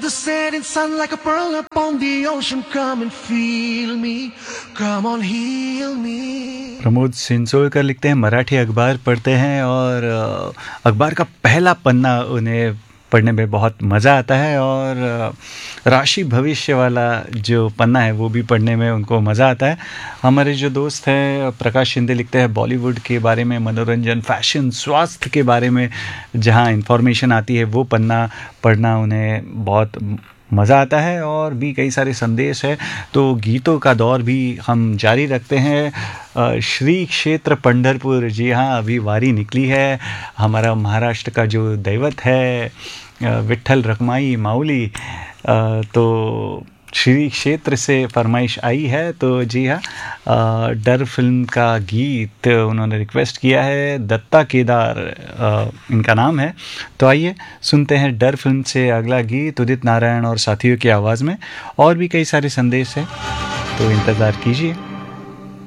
the setting sun like a pearl upon the ocean. Come and feel me, come on heal me. Pramod सिंसोलकर लिखते हैं, मराठी अखबार पढ़ते हैं और अखबार का पहला पन्ना उन्हें पढ़ने में बहुत मज़ा आता है और राशि भविष्य वाला जो पन्ना है वो भी पढ़ने में उनको मज़ा आता है। हमारे जो दोस्त हैं प्रकाश शिंदे लिखते हैं बॉलीवुड के बारे में, मनोरंजन, फैशन, स्वास्थ्य के बारे में जहां इंफॉर्मेशन आती है वो पन्ना पढ़ना उन्हें बहुत मज़ा आता है। और भी कई सारे संदेश है, तो गीतों का दौर भी हम जारी रखते हैं। श्री क्षेत्र पंढरपुर, जी हाँ, अभी वारी निकली है। हमारा महाराष्ट्र का जो दैवत है विट्ठल रखमाई माऊली, तो श्री क्षेत्र से फरमाइश आई है। तो जी हाँ, डर फिल्म का गीत उन्होंने रिक्वेस्ट किया है, दत्ता केदार इनका नाम है। तो आइए सुनते हैं डर फिल्म से अगला गीत उदित नारायण और साथियों की आवाज़ में। और भी कई सारे संदेश हैं, तो इंतज़ार कीजिए।